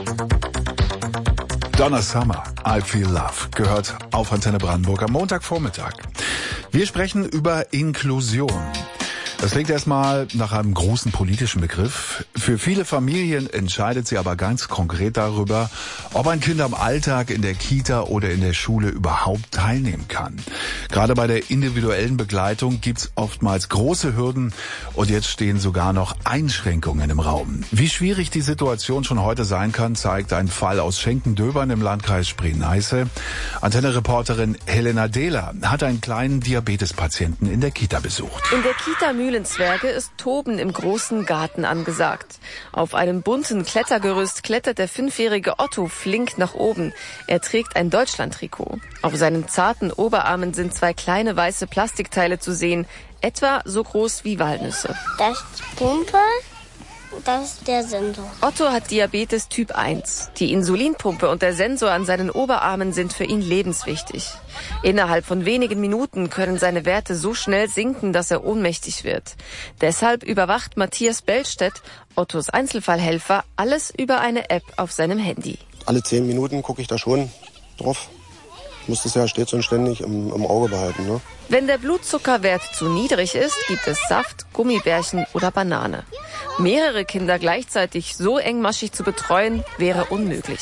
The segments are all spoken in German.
Donna Summer, I Feel Love, gehört auf Antenne Brandenburg am Montagvormittag. Wir sprechen über Inklusion. Das klingt erstmal nach einem großen politischen Begriff. Für viele Familien entscheidet sie aber ganz konkret darüber, ob ein Kind am Alltag in der Kita oder in der Schule überhaupt teilnehmen kann. Gerade bei der individuellen Begleitung gibt's oftmals große Hürden und jetzt stehen sogar noch Einschränkungen im Raum. Wie schwierig die Situation schon heute sein kann, zeigt ein Fall aus Schenkendöbern im Landkreis Spree-Neiße. Antenne-Reporterin Helena Dehler hat einen kleinen Diabetespatienten in der Kita besucht. In der Kita Mühlenzwerge ist Toben im großen Garten angesagt. Auf einem bunten Klettergerüst klettert der 5-jährige Otto flink nach oben. Er trägt ein Deutschland-Trikot. Auf seinen zarten Oberarmen sind 2 kleine weiße Plastikteile zu sehen, etwa so groß wie Walnüsse. Das ist die Pumpe, das ist der Sensor. Otto hat Diabetes Typ 1. Die Insulinpumpe und der Sensor an seinen Oberarmen sind für ihn lebenswichtig. Innerhalb von wenigen Minuten können seine Werte so schnell sinken, dass er ohnmächtig wird. Deshalb überwacht Matthias Bellstedt, Ottos Einzelfallhelfer, alles über eine App auf seinem Handy. Alle 10 Minuten gucke ich da schon drauf. Ich muss das ja stets und ständig im Auge behalten, ne? Wenn der Blutzuckerwert zu niedrig ist, gibt es Saft, Gummibärchen oder Banane. Mehrere Kinder gleichzeitig so engmaschig zu betreuen, wäre unmöglich.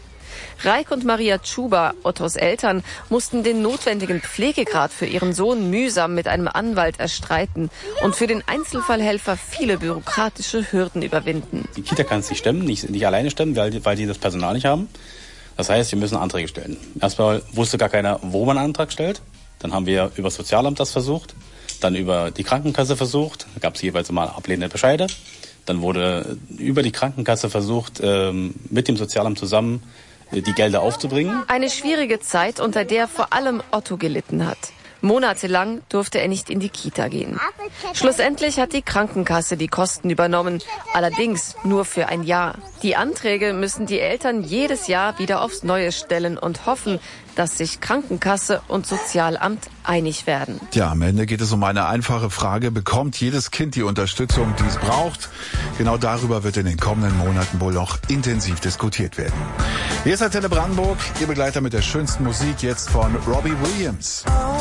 Raik und Maria Tschuba, Ottos Eltern, mussten den notwendigen Pflegegrad für ihren Sohn mühsam mit einem Anwalt erstreiten und für den Einzelfallhelfer viele bürokratische Hürden überwinden. Die Kita kann es nicht stemmen, nicht alleine stemmen, weil die das Personal nicht haben. Das heißt, wir müssen Anträge stellen. Erstmal wusste gar keiner, wo man einen Antrag stellt. Dann haben wir über das Sozialamt das versucht, dann über die Krankenkasse versucht. Da gab es jeweils immer ablehnende Bescheide. Dann wurde über die Krankenkasse versucht, mit dem Sozialamt zusammen die Gelder aufzubringen. Eine schwierige Zeit, unter der vor allem Otto gelitten hat. Monatelang durfte er nicht in die Kita gehen. Schlussendlich hat die Krankenkasse die Kosten übernommen, allerdings nur für ein Jahr. Die Anträge müssen die Eltern jedes Jahr wieder aufs Neue stellen und hoffen, dass sich Krankenkasse und Sozialamt einig werden. Ja, am Ende geht es um eine einfache Frage. Bekommt jedes Kind die Unterstützung, die es braucht? Genau darüber wird in den kommenden Monaten wohl noch intensiv diskutiert werden. Hier ist Antenne Brandenburg, Ihr Begleiter mit der schönsten Musik, jetzt von Robbie Williams.